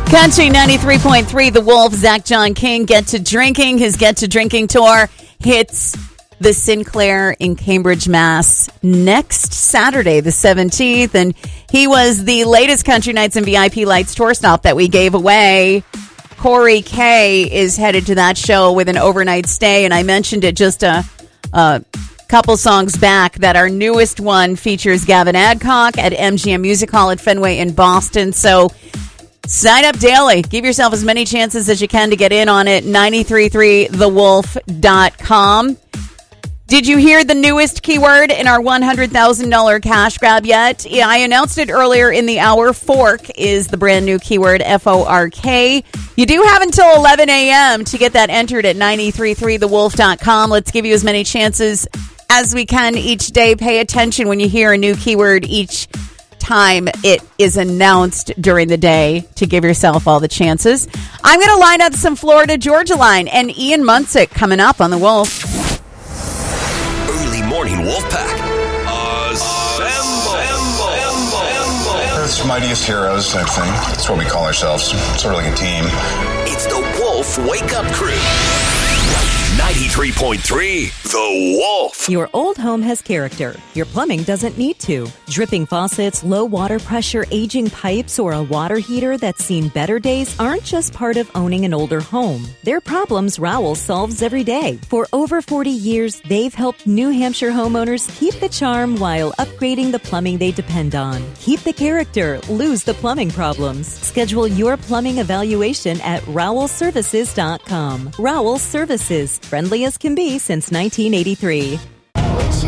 Country 93.3, The Wolf, Zach John King, Get to Drinking. His Get to Drinking tour hits the Sinclair in Cambridge, Mass. next Saturday, the 17th. And he was the latest Country Nights and VIP Lights tour stop that we gave away. Corey K is headed to that show with an overnight stay. And I mentioned it just a couple songs back that our newest one features Gavin Adcock at MGM Music Hall at Fenway in Boston. So sign up daily. Give yourself as many chances as you can to get in on it. 933thewolf.com. Did you hear the newest keyword in our $100,000 cash grab yet? Yeah, I announced it earlier in the hour. Fork is the brand new keyword, F-O-R-K. You do have until 11 a.m. to get that entered at 933thewolf.com. Let's give you as many chances as we can each day. Pay attention when you hear a new keyword each time it is announced during the day to give yourself all the chances. I'm going to line up some Florida Georgia line and Ian Munsick coming up on The Wolf. Early morning Wolf Pack. Assemble. Earth's mightiest heroes type thing. That's what we call ourselves. Sort of like a team. It's the Wolf Wake Up Crew. 93.3 The Wolf. Your old home has character. Your plumbing doesn't need to. Dripping faucets, low water pressure, aging pipes, or a water heater that's seen better days aren't just part of owning an older home. They're problems Rowell solves every day. For over 40 years, they've helped New Hampshire homeowners keep the charm while upgrading the plumbing they depend on. Keep the character, lose the plumbing problems. Schedule your plumbing evaluation at RowellServices.com. Rowell Services. Friendly as can be since 1983.